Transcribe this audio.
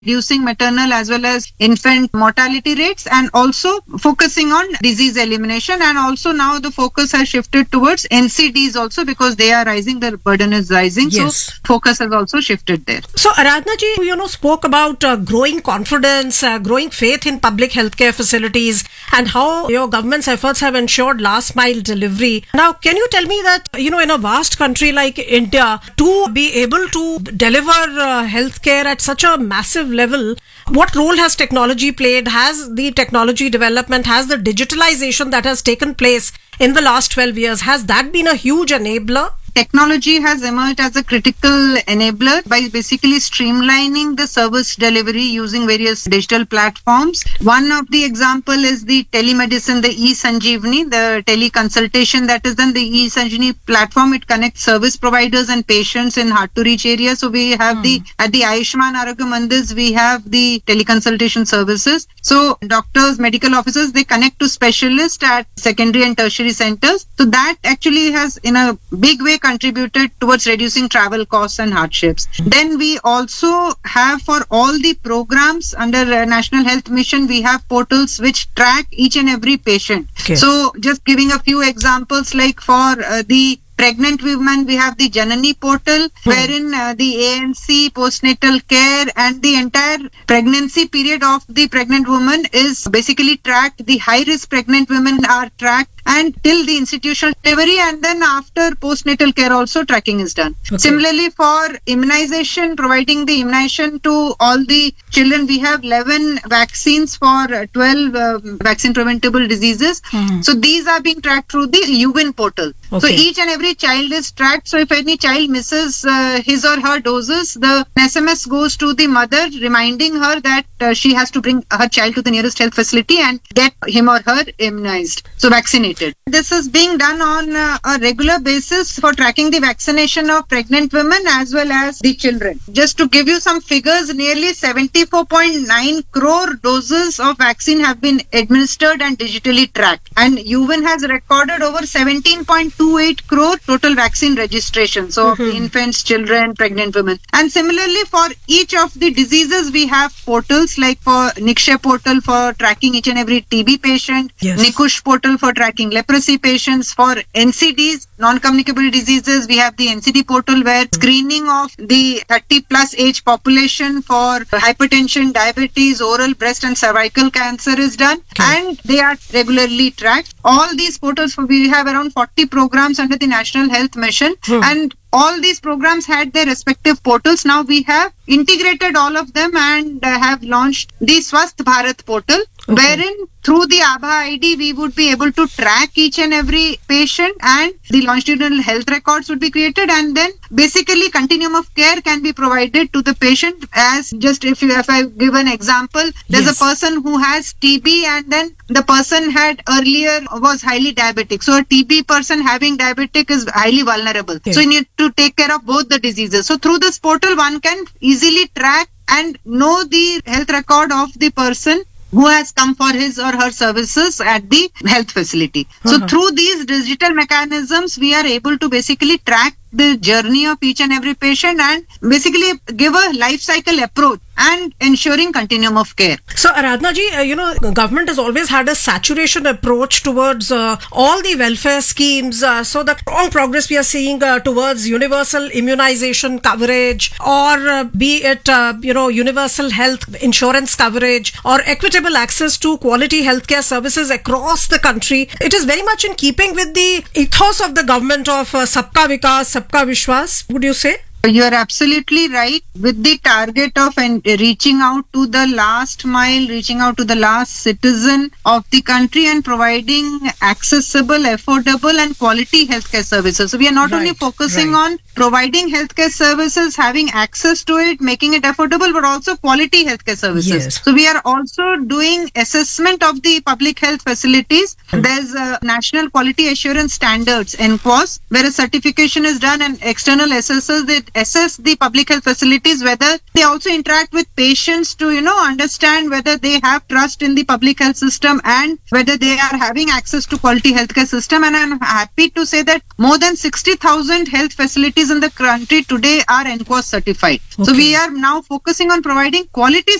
reducing maternal as well as infant mortality rates, and also focusing on disease elimination. And also now the focus has shifted towards NCDs also, because they are rising, the burden is rising. Yes. So focus has also shifted there. So Aradhana ji, spoke about growing confidence, growing faith in public healthcare facilities, and how your government's efforts have ensured last mile delivery. Now, can you tell me that, in a vast country like India, to be able to deliver healthcare at such a massive level, what role has technology played? Has the technology development, has the digitalization that has taken place in the last 12 years, has that been a huge enabler? Technology has emerged as a critical enabler by basically streamlining the service delivery using various digital platforms. One of the example is the telemedicine, the eSanjeevani, the teleconsultation that is done. The eSanjeevani platform, it connects service providers and patients in hard to reach areas. So we have at the Ayushman Arogya Mandirs, we have the teleconsultation services. So doctors, medical officers, they connect to specialists at secondary and tertiary centers. So that actually has in a big way contributed towards reducing travel costs and hardships. Then we also have, for all the programs under National Health Mission, we have portals which track each and every patient. Okay. So just giving a few examples, like for the pregnant women, we have the Janani portal, wherein the ANC, postnatal care, and the entire pregnancy period of the pregnant woman is basically tracked. The high-risk pregnant women are tracked, and till the institutional delivery, and then after postnatal care also tracking is done. Okay. Similarly, for immunization, providing the immunization to all the children, we have 11 vaccines for 12 vaccine preventable diseases. So these are being tracked through the UWIN portal. Okay. So each and every child is tracked. So if any child misses his or her doses, the SMS goes to the mother reminding her that she has to bring her child to the nearest health facility and get him or her immunized. So vaccinated. This is being done on a regular basis for tracking the vaccination of pregnant women as well as the children. Just to give you some figures, nearly 74.9 crore doses of vaccine have been administered and digitally tracked. And UWIN has recorded over 17.28 crore total vaccine registration. So of the infants, children, pregnant women. And similarly, for each of the diseases, we have portals, like for Nikshay portal for tracking each and every TB patient, Yes. Nikush portal for tracking leprosy patients. For NCDs, non-communicable diseases, we have the NCD portal where screening of the 30 plus age population for hypertension, diabetes, oral, breast and cervical cancer is done, and they are regularly tracked. All these portals, we have around 40 programs under the National Health Mission, and all these programs had their respective portals. Now we have integrated all of them and have launched the Swasth Bharat portal, wherein through the ABHA ID we would be able to track each and every patient, and the longitudinal health records would be created, and then basically continuum of care can be provided to the patient. As just if I give an example, there's Yes. a person who has TB and then the person had earlier was highly diabetic. So a TB person having diabetic is highly vulnerable. Okay. So you need to take care of both the diseases. So through this portal, one can easily track and know the health record of the person who has come for his or her services at the health facility. So through these digital mechanisms, we are able to basically track the journey of each and every patient and basically give a life cycle approach and ensuring continuum of care. So Aradhana ji, government has always had a saturation approach towards all the welfare schemes. So the strong progress we are seeing towards universal immunization coverage, or be it universal health insurance coverage, or equitable access to quality healthcare services across the country. It is very much in keeping with the ethos of the government of Sabka Vikas, Sabka Vishwas, would you say? You are absolutely right. With the target of reaching out to the last mile, reaching out to the last citizen of the country and providing accessible, affordable and quality healthcare services. So we are not only focusing on providing healthcare services, having access to it, making it affordable, but also quality healthcare services. Yes. So we are also doing assessment of the public health facilities. There's a National Quality Assurance Standards, NQAS, where a certification is done and external assessors, they assess the public health facilities, whether they also interact with patients to, understand whether they have trust in the public health system and whether they are having access to quality healthcare system. And I'm happy to say that more than 60,000 health facilities in the country today are NQOS certified. So Okay. we are now focusing on providing quality